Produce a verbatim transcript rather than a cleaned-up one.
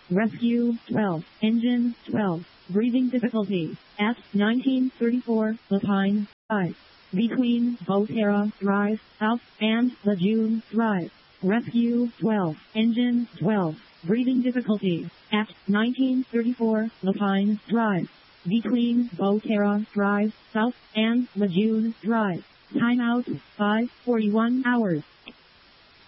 Rescue twelve. Engine twelve. Breathing difficulty at nineteen thirty-four Lapine Drive. Between Boterra Drive South and Lejeune Drive. Rescue twelve. Engine twelve. Breathing difficulty at nineteen thirty-four Lapine Drive. Between Boterra Drive South and Lejeune Drive. Timeout five forty-one hours.